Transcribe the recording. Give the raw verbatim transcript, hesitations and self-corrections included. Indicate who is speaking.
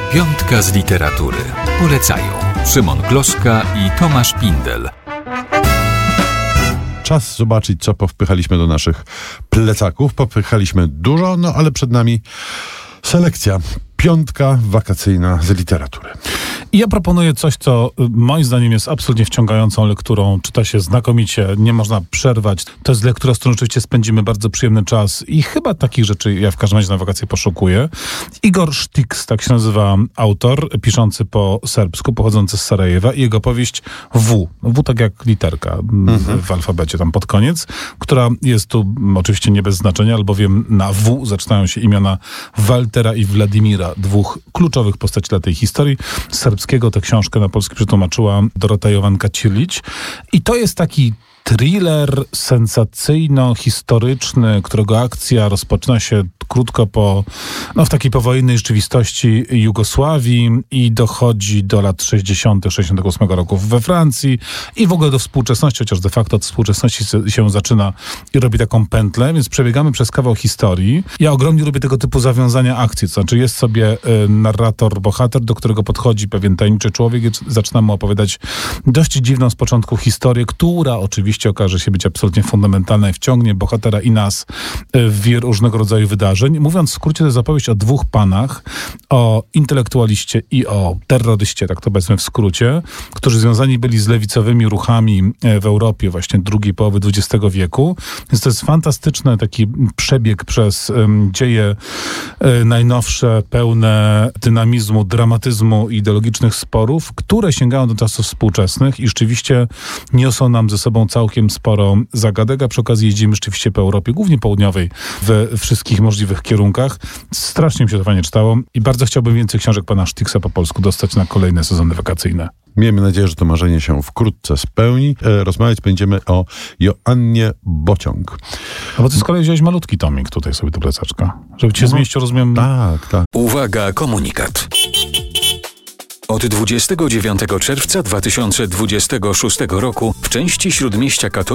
Speaker 1: Piątka z literatury. Polecają Szymon Gloszka i Tomasz Pindel.
Speaker 2: Czas zobaczyć, co powpychaliśmy do naszych plecaków. Popychaliśmy dużo, no ale przed nami selekcja. Piątka wakacyjna z literatury.
Speaker 3: I ja proponuję coś, co moim zdaniem jest absolutnie wciągającą lekturą. Czyta się znakomicie, nie można przerwać. To jest lektura, z którą oczywiście spędzimy bardzo przyjemny czas i chyba takich rzeczy ja w każdym razie na wakacje poszukuję. Igor Sztyks, tak się nazywa autor, piszący po serbsku, pochodzący z Sarajewa, i jego powieść W. W tak jak literka mhm. w alfabecie tam pod koniec, która jest tu oczywiście nie bez znaczenia, albowiem na W zaczynają się imiona Waltera i Władimira, dwóch kluczowych postaci dla tej historii. Z serbskiego tę książkę na polski przetłumaczyła Dorota Jovanka-Cirlić. I to jest taki thriller sensacyjno-historyczny, którego akcja rozpoczyna się krótko po, no w takiej powojennej rzeczywistości Jugosławii i dochodzi do lat sześćdziesiątych, sześćdziesiątego ósmego roku we Francji i w ogóle do współczesności, chociaż de facto od współczesności się zaczyna i robi taką pętlę, więc przebiegamy przez kawał historii. Ja ogromnie lubię tego typu zawiązania akcji, to znaczy jest sobie y, narrator, bohater, do którego podchodzi pewien tajemniczy człowiek i zaczyna mu opowiadać dość dziwną z początku historię, która oczywiście okaże się być absolutnie fundamentalna i wciągnie bohatera i nas w wir różnego rodzaju wydarzeń. Mówiąc w skrócie, to jest opowieść o dwóch panach, o intelektualiście i o terroryście, tak to powiedzmy w skrócie, którzy związani byli z lewicowymi ruchami w Europie właśnie drugiej połowy dwudziestego wieku. Więc to jest fantastyczny taki przebieg przez um, dzieje um, najnowsze, pełne dynamizmu, dramatyzmu i ideologicznych sporów, które sięgają do czasów współczesnych i rzeczywiście niosą nam ze sobą całkiem sporo zagadek, a przy okazji jeździmy rzeczywiście po Europie, głównie południowej, we wszystkich możliwych kierunkach. Strasznie mi się to fajnie czytało i bardzo chciałbym więcej książek pana Sztyksa po polsku dostać na kolejne sezony wakacyjne.
Speaker 2: Miejmy nadzieję, że to marzenie się wkrótce spełni. E, rozmawiać będziemy o Joannie Bociąg.
Speaker 3: A bo ty z kolei wziąłeś malutki tomik tutaj sobie do plecaczka, żeby cię no, zmieścił, rozumiem.
Speaker 2: Tak, tak.
Speaker 1: Uwaga, komunikat. Od dwudziestego dziewiątego czerwca dwa tysiące dwudziestego szóstego roku w części Śródmieścia Katolickiego